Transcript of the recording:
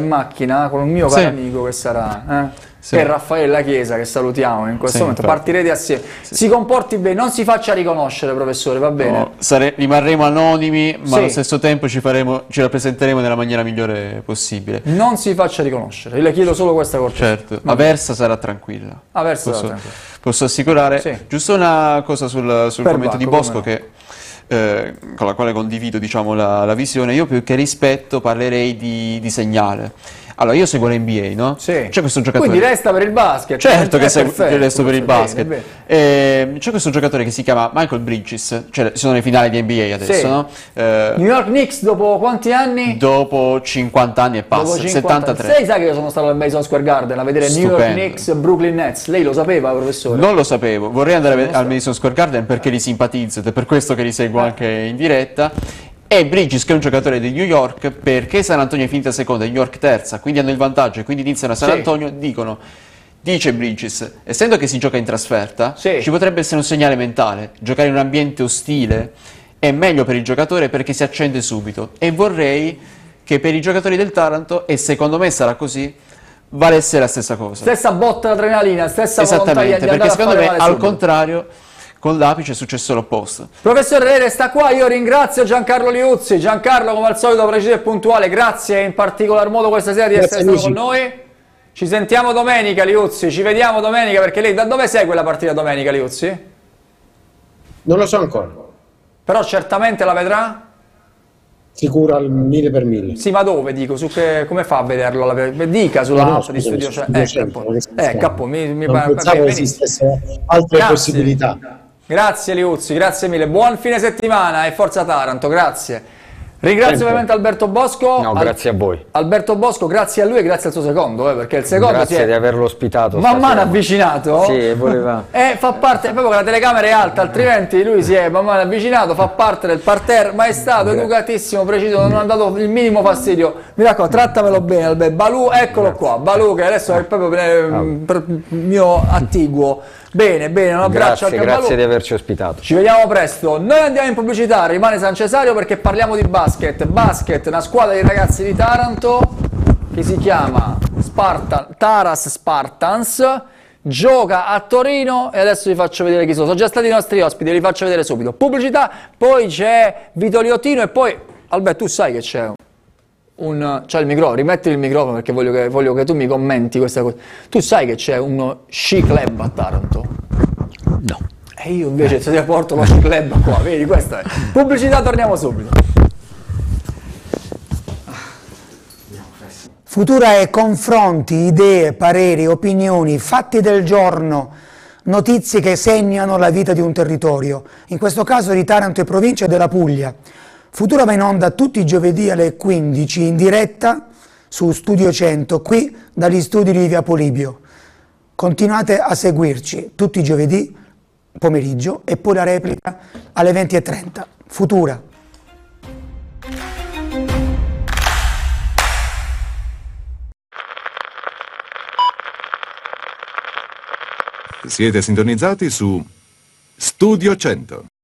in macchina con un mio caro amico che sarà, e Raffaella Chiesa, che salutiamo in questo momento, partirete assieme. Si comporti bene, non si faccia riconoscere, professore, va bene? No, rimarremo anonimi, ma allo stesso tempo ci rappresenteremo nella maniera migliore possibile. Non si faccia riconoscere, io le chiedo solo questa cortesia. Certo, Aversa sarà tranquilla. Aversa sarà tranquilla. Posso assicurare. Giusto una cosa sul commento di Bosco, con la quale condivido, diciamo, la visione. Io più che rispetto parlerei di segnale. Allora, io seguo l'NBA, no? Sì. C'è questo giocatore... Quindi resta per il basket. Certo che resto per il basket. C'è questo giocatore che si chiama Michael Bridges, cioè ci sono le finali di NBA adesso, no? New York Knicks dopo quanti anni? Dopo 50 anni e passa, 73. Lei sa che io sono stato al Madison Square Garden a vedere New York Knicks e Brooklyn Nets? Lei lo sapeva, professore? Non lo sapevo, vorrei andare al Madison Square Garden perché li simpatizzo ed è per questo che li seguo anche in diretta. E Bridges, che è un giocatore di New York, perché San Antonio è finita seconda e New York terza, quindi hanno il vantaggio e quindi iniziano a San Antonio, dice Bridges, essendo che si gioca in trasferta, ci potrebbe essere un segnale mentale, giocare in un ambiente ostile è meglio per il giocatore perché si accende subito, e vorrei che per i giocatori del Taranto, e secondo me sarà così, valesse la stessa cosa. Stessa botta d'adrenalina, stessa volontà di andare perché secondo me al subito. Contrario, con l'Apice è successo l'opposto. Professore, lei resta qua, io ringrazio Giancarlo Liuzzi. Giancarlo, come al solito, preciso e puntuale, grazie in particolar modo questa sera di essere stato con noi. Ci sentiamo domenica, Liuzzi, ci vediamo domenica, perché lei da dove segue la partita domenica, Liuzzi? Non lo so ancora. Però certamente la vedrà? Sicuro al 1000 per 1000. Sì, ma dove, dico, come fa a vederlo? Dica sulla app di Studio Centro. Ecco, mi pensavo esistessero altre possibilità. Grazie Liuzzi, grazie mille, buon fine settimana e forza Taranto, grazie. Ringrazio ovviamente Alberto Bosco. No, grazie a voi. Alberto Bosco, grazie a lui e grazie al suo secondo, perché il secondo grazie di averlo ospitato. Man mano avvicinato. Sì, voleva. Fa parte, proprio che la telecamera è alta, altrimenti lui si è man mano avvicinato, fa parte del parterre, ma è stato educatissimo, preciso, non ha dato il minimo fastidio. Mi raccomando, trattamelo bene, Alberto. Balù, eccolo qua, Balù, che adesso è proprio mio attiguo. Bene, un abbraccio anche a Balù. Grazie di averci ospitato. Ci vediamo presto. Noi andiamo in pubblicità, rimane San Cesario perché parliamo di basket. Basket, una squadra di ragazzi di Taranto che si chiama Taras Spartans, gioca a Torino e adesso vi faccio vedere chi sono. Sono già stati i nostri ospiti, li faccio vedere subito. Pubblicità, poi c'è Vito Liotino e poi, Alberto, tu sai che c'è c'è il microfono, rimetti il microfono perché voglio che tu mi commenti questa cosa. Tu sai che c'è uno sci club a Taranto? No. E io invece ti porto lo sci club qua, vedi, questa è. Pubblicità, torniamo subito. Futura è confronti, idee, pareri, opinioni, fatti del giorno, notizie che segnano la vita di un territorio, in questo caso di Taranto e provincia della Puglia. Futura va in onda tutti i giovedì alle 15 in diretta su Studio 100, qui dagli studi di Via Polibio. Continuate a seguirci tutti i giovedì pomeriggio e poi la replica alle 20:30. Futura. Siete sintonizzati su Studio 100.